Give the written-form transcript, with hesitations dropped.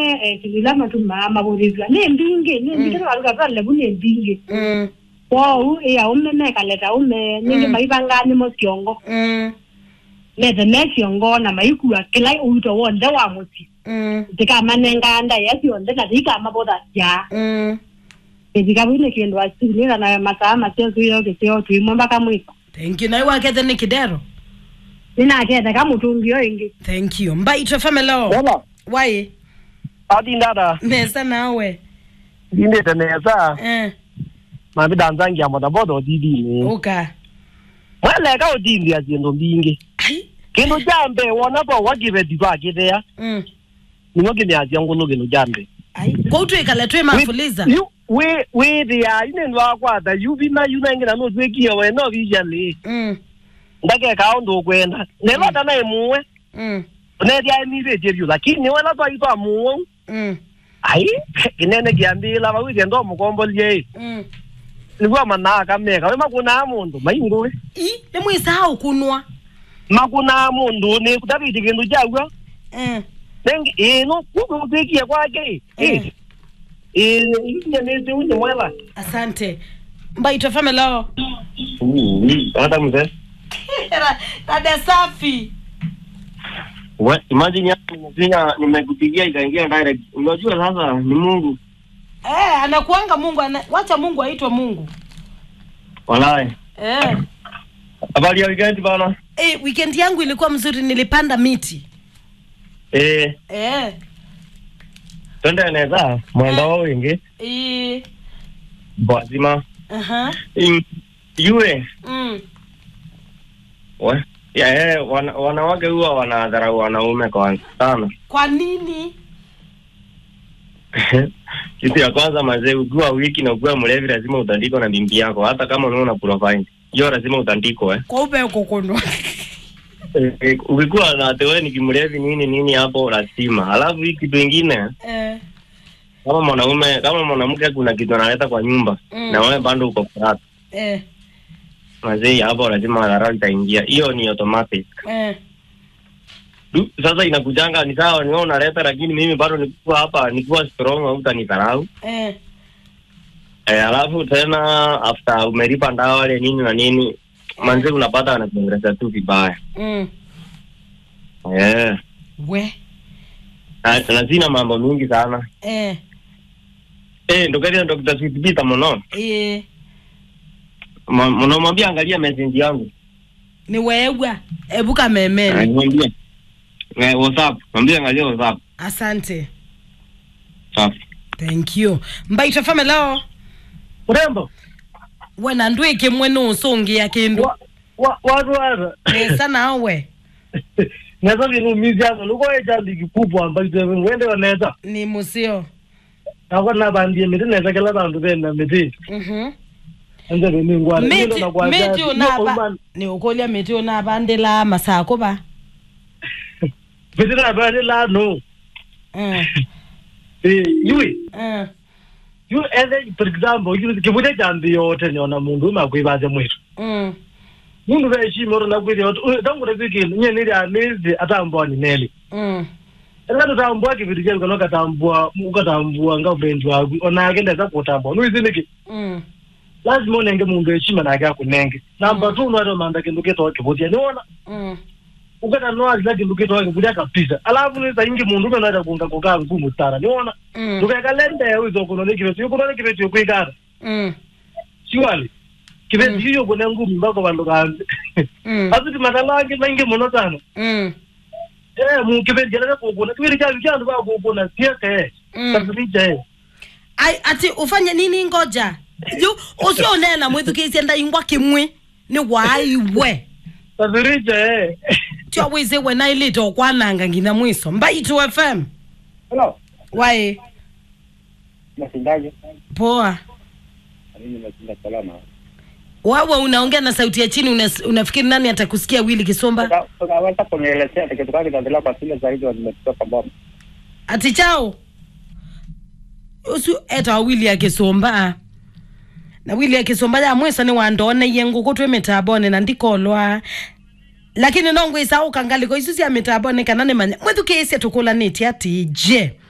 tilama tu mama bodizwa ne mbinge karuka pale bune mbinge wow ya umme kaleta umme ninge maibangani mosiongo leta nesiongo na maikua kila uto wonde wa muti tika manenganda yasi onde na tika maboda ya tika bune kiendo asili na masama sio hiyo kesho tuimomba kama thank you na wakete ni kidero nina kete kama mtungio ingi thank you Mbaitwa family Wala why adi ndada nesa nawe inde tenesa mabidanzangi amodabodo didi ni okay wala ka odindi aziendo mbinge kino jambe wona bo wagibe diba gidea ngoge ni aziango no gino jambe kwa utu ikaletwe mafuliza we dia ine ndo akwada yubi na yuna ngina no zwekiyo we no bijale ndake kaondo kwenda neba tana emuwe ne dia ni bejerio lakini wala kwa ito amuwe inene giambila ba wigendo mukombolye Nikuwa manaka meka we makuna mundu maingo le muisahau kunwa makuna mundu ni kutabiti kindu jagwa nengi no kukuzikia kwake inje nese unje mwela asante Mbaitwa family hata mzee dada safi imagine nimekupigia ikaingia direct unajua sasa ni Mungu anakuanga Mungu wacha Mungu aitwe Mungu wallahi habari ya weekend bana weekend yangu ilikuwa mzuri nilipanda miti twende neza mwenda wao wengi bwazima yue wanawake huwa wanadharau wanaume kwa sana. Kwa nini? Kitu ya kwanza mazee, ukiwa wiki na ukiwa mlevi lazima utandiko na bibi yako, hata kama unaona profile hiyo lazima utandiko kwa ube uko kono. Ukikuwa na tewe ni kimlevi nini hapo lazima. Alafu hiki kitu kingine kama mwanamke kuna kitu analeta kwa nyumba na wewe bado uko flat mazee hapo lazima dharau itaingia. Hiyo ni automatic. Sasa inakujanga ni sawa ni wewe unaleta, lakini mimi bado nikuwa hapa nikuwa strong au utanidharau. Alafu tena after umelipa ndawa wale nini na nini manze unapata anakuongelea tu vibaya. We lazima mambo mingi sana. Ndio kile Dr. Sweetbita mno. Mnamwambia angalia message yangu. Ni wewe ebuka memeni. Nimwambia. WhatsApp, mwambie angalia WhatsApp. Asante. Safi. Thank you. Mbaitwa family. Urembo. Wena ndweke mwenu usongi ya kindu. Watu. Sana awe. Neza vinu miziano luko ejandi kikubwa Mbaitwa wende waneza. Ni musio. Ako na bandie miti neza kila bandu benda miti. Nze ni ngwa. Miti unaba. Ni ukolia miti unaba andela masako ba. Miti unaba la no. Yui. You for example, you kibude jambi yote nyona mundu makwibaze mwitu. Mundu beshimoro nakwiri yote ndangure kwikini nyene ya nezi atambwa ni neli. Ela tutambwa kibirije ngoka tambwa ukatambwa ngabendi wagu ona agenda za kutambwa. Nuiziniki. Lazima unenge mundu eshima na aga kunenge. Number 2 ndo manda kinduke to kibude niona. Ukata noa zaki nduke to kibude kapisa. Alafu ni zaingi mundu ndo kunga koka ngumu sana. Niona. Tukakalenda yao hizo kuno kibetu yokwigara. Siwali. Kibetu hiyo kuna ngumu mbako bandu kanze. Azuti matalangi maingi muno sana. Mu kibetu jana kokona. Kibiri chandu ba kokona tiake. Tabulije. Ati ufanye nini ngoja? Usio nena mwithu kisienda ingwa kimwe ni waiwe. Tabulije. Tia wize wena ilito kwananga ngina mwiso. Mbaitwa FM. Hello. Why? Nasindaje? Poa. Mimi nasinda salama. Wewe unaongea na sauti ya chini, unafikiri nani atakusikia? Willy Kisomba? Unaweza kunielezea kitu gani kinaendelea kwa shule zaidi wametoka bomba? Ati chao. Usu eta Willy ya Kisomba. Na Willy ya Kisomba ya mwesa ni wandone yengu kutwe metabone na ndikolwa. Lakini nongo isauka ngaliko isusi ya metabone kanane manya. Mwethu kesi tukula neti ati je.